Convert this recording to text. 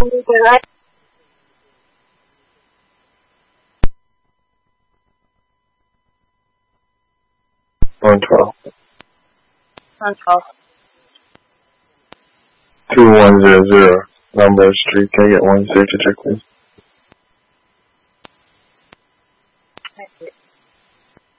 112. 112. 2100, number street. Can I get one safety check, please?